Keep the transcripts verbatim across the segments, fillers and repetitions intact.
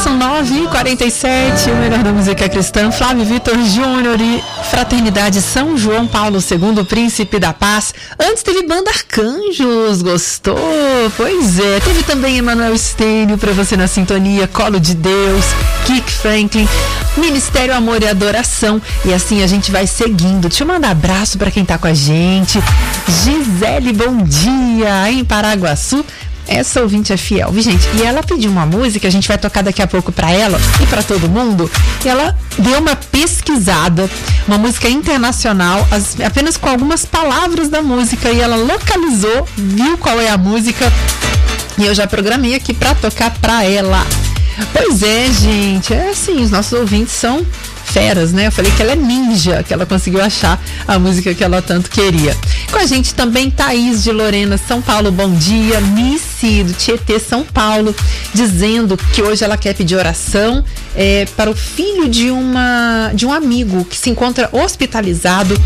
são nove e quarenta e sete, o melhor da música cristã, Flávio Vitor Júnior e Fraternidade São João Paulo segundo, Príncipe da Paz. Antes teve Banda Arcanjos, gostou? Pois é, teve também Emanuel Stênio, pra você na sintonia, Colo de Deus, Kirk Franklin, Ministério Amor e Adoração. E assim a gente vai seguindo. Deixa eu mandar abraço pra quem tá com a gente. Gisele, bom dia, em Paraguaçu. Essa ouvinte é fiel, viu, gente? E ela pediu uma música, a gente vai tocar daqui a pouco pra ela e pra todo mundo. E ela deu uma pesquisada, uma música internacional, as, apenas com algumas palavras da música, e ela localizou, viu qual é a música, e eu já programei aqui pra tocar pra ela. Pois é, gente, é assim, os nossos ouvintes são feras, né? Eu falei que ela é ninja, que ela conseguiu achar a música que ela tanto queria. Com a gente também Thaís de Lorena, São Paulo, bom dia. Missy do Tietê, São Paulo, dizendo que hoje ela quer pedir oração é, para o filho de, uma, de um amigo que se encontra hospitalizado,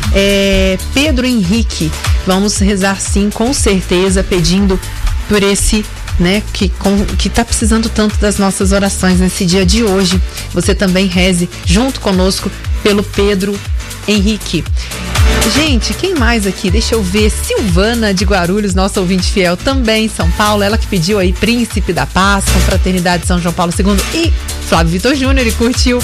é, Pedro Henrique. Vamos rezar sim, com certeza, pedindo por esse, né, que, com, que tá precisando tanto das nossas orações nesse dia de hoje. Você também reze junto conosco pelo Pedro Henrique. Gente, quem mais aqui? Deixa eu ver. Silvana de Guarulhos, nossa ouvinte fiel, também São Paulo, ela que pediu aí Príncipe da Paz, com Fraternidade São João Paulo segundo e Flávio Vitor Júnior, e curtiu.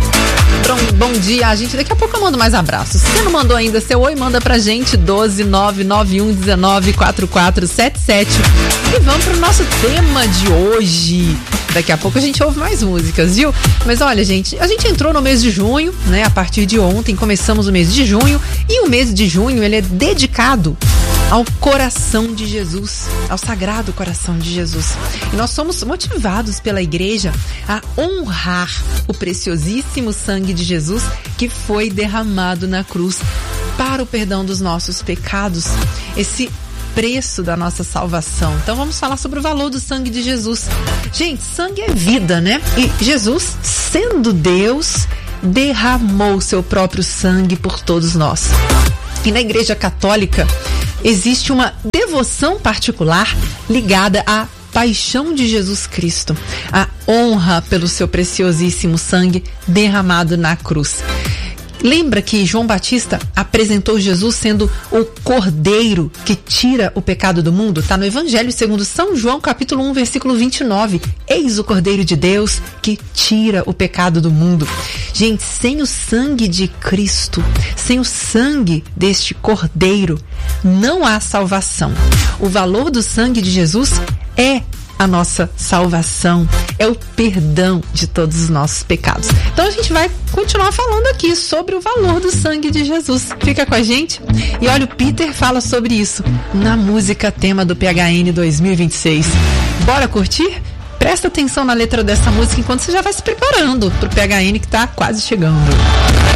Bom dia, gente. Daqui a pouco eu mando mais abraços. Se você não mandou ainda seu oi, manda pra gente doze nove nove um um nove quatro quatro sete sete. E vamos pro nosso tema de hoje. Daqui a pouco a gente ouve mais músicas, viu? Mas olha, gente, a gente entrou no mês de junho, né? A partir de ontem começamos o mês de junho, e o mês de junho ele é dedicado ao coração de Jesus, ao sagrado coração de Jesus. E nós somos motivados pela igreja a honrar o preciosíssimo sangue de Jesus que foi derramado na cruz para o perdão dos nossos pecados, esse preço da nossa salvação. Então vamos falar sobre o valor do sangue de Jesus. Gente, sangue é vida, né? E Jesus, sendo Deus, derramou seu próprio sangue por todos nós. E na Igreja Católica existe uma devoção particular ligada à paixão de Jesus Cristo, a honra pelo seu preciosíssimo sangue derramado na cruz. Lembra que João Batista apresentou Jesus sendo o Cordeiro que tira o pecado do mundo? Está no Evangelho segundo São João, capítulo um, versículo vinte e nove. Eis o Cordeiro de Deus que tira o pecado do mundo. Gente, sem o sangue de Cristo, sem o sangue deste Cordeiro, não há salvação. O valor do sangue de Jesus é a nossa salvação, é o perdão de todos os nossos pecados. Então a gente vai continuar falando aqui sobre o valor do sangue de Jesus. Fica com a gente. E olha, o Peter fala sobre isso na música tema do P H N dois mil e vinte e seis. Bora curtir? Presta atenção na letra dessa música enquanto você já vai se preparando pro P H N que tá quase chegando.